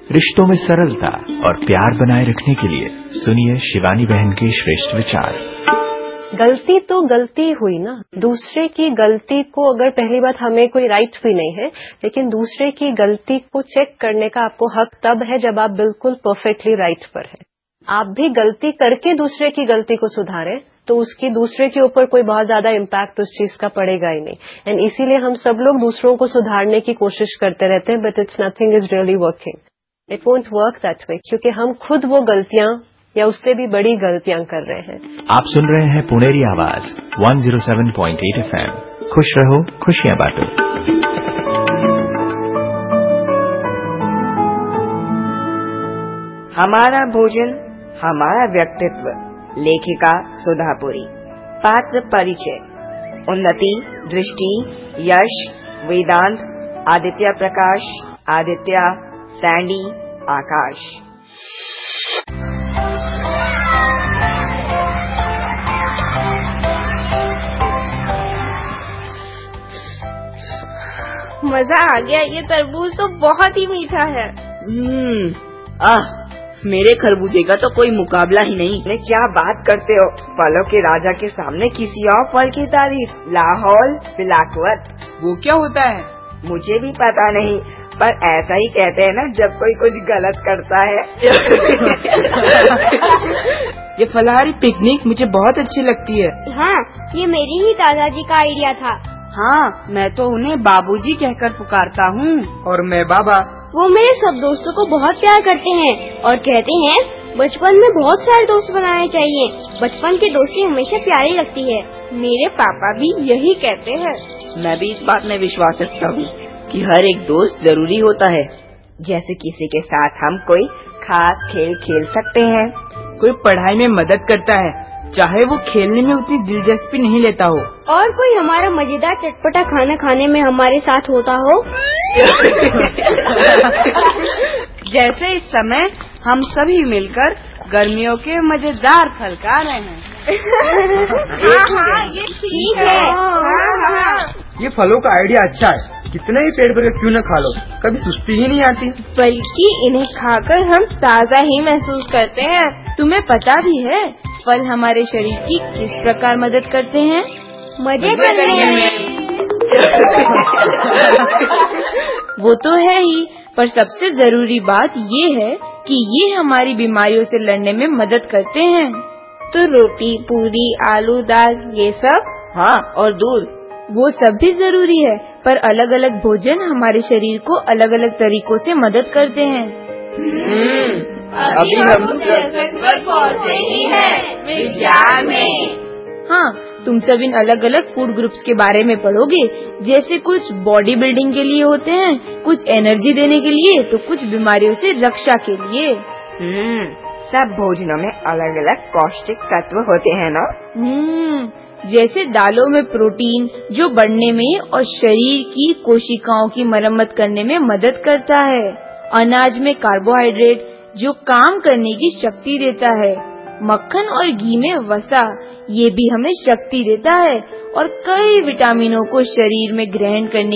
रिश्तों में सरलता और प्यार बनाए रखने के लिए सुनिए शिवानी बहन के श्रेष्ठ विचार। गलती तो गलती हुई ना। दूसरे की गलती को अगर पहली बात हमें कोई राइट भी नहीं है, लेकिन दूसरे की गलती को चेक करने का आपको हक तब है जब आप बिल्कुल परफेक्टली राइट पर है। आप भी गलती करके दूसरे की गलती को सुधारें तो उसकी दूसरे के ऊपर कोई बहुत ज्यादा इम्पैक्ट उस चीज का पड़ेगा ही नहीं। एंड इसीलिए हम सब लोग दूसरों को सुधारने की कोशिश करते रहते हैं, but it's nothing is really working. It won't work that way, क्योंकि हम खुद वो गलतियां या उससे भी बड़ी गलतियां कर रहे हैं। आप सुन रहे हैं पुणेरी आवाज 107.8 FM। खुश रहो, खुशियां बांटो। हमारा भोजन हमारा व्यक्तित्व। लेखिका सुधापुरी। पात्र परिचय: उन्नति, दृष्टि, यश, वेदांत, आदित्य प्रकाश, आदित्य, सैंडी, आकाश। मजा आ गया, ये तरबूज तो बहुत ही मीठा है। मेरे खरबूजे का तो कोई मुकाबला ही नहीं। मैं क्या बात करते हो, फलों के राजा के सामने किसी और फल की तारीफ। लाहौल फिलाकवत। वो क्या होता है? मुझे भी पता नहीं, पर ऐसा ही कहते हैं ना जब कोई कुछ गलत करता है। ये फलाहारी पिकनिक मुझे बहुत अच्छी लगती है। हाँ, ये मेरी ही दादाजी का आइडिया था। हाँ, मैं तो उन्हें बाबूजी कहकर पुकारता हूँ। और मैं बाबा। वो मेरे सब दोस्तों को बहुत प्यार करते हैं और कहते हैं बचपन में बहुत सारे दोस्त बनाने चाहिए। बचपन की दोस्ती हमेशा प्यारी लगती है। मेरे पापा भी यही कहते हैं। मैं भी इस बात में विश्वास रखता हूँ कि हर एक दोस्त जरूरी होता है। जैसे किसी के साथ हम कोई खास खेल खेल सकते हैं, कोई पढ़ाई में मदद करता है चाहे वो खेलने में उतनी दिलचस्पी नहीं लेता हो, और कोई हमारा मजेदार चटपटा खाना खाने में हमारे साथ होता हो। जैसे इस समय हम सभी मिलकर गर्मियों के मजेदार फल खा रहे हैं। हाँ, ये ठीक है। ये फलों का आइडिया अच्छा है। कितना ही पेट भर के क्यों न खा लो, कभी सुस्ती ही नहीं आती। बल्कि इन्हें खाकर हम ताज़ा ही महसूस करते हैं। तुम्हें पता भी है फल हमारे शरीर की किस प्रकार मदद करते हैं? मजे करने में। वो तो है ही, पर सबसे जरूरी बात ये है कि ये हमारी बीमारियों से लड़ने में मदद करते हैं। तो रोटी, पूरी, आलू, दाल, ये सब। हाँ, और दूध, वो सब भी जरूरी है, पर अलग अलग भोजन हमारे शरीर को अलग अलग तरीकों से मदद करते हैं। अभी हम पर पहुँचे ही हैं विज्ञान में। हाँ, तुम सब इन अलग अलग फूड ग्रुप्स के बारे में पढ़ोगे। जैसे कुछ बॉडी बिल्डिंग के लिए होते हैं, कुछ एनर्जी देने के लिए, तो कुछ बीमारियों से रक्षा के लिए। सब भोजनों में अलग अलग पौष्टिक तत्व होते हैं ना। जैसे दालों में प्रोटीन जो बढ़ने में और शरीर की कोशिकाओं की मरम्मत करने में मदद करता है। अनाज में कार्बोहाइड्रेट जो काम करने की शक्ति देता है। मक्खन और घी में वसा, ये भी हमें शक्ति देता है और कई विटामिनों को शरीर में ग्रहण करने